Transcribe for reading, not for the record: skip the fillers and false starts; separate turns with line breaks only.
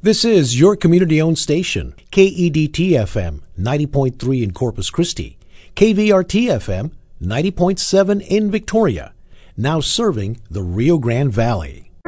This is your community-owned station, KEDT-FM 90.3 in Corpus Christi, KVRT-FM 90.7 in Victoria, now serving the Rio Grande Valley.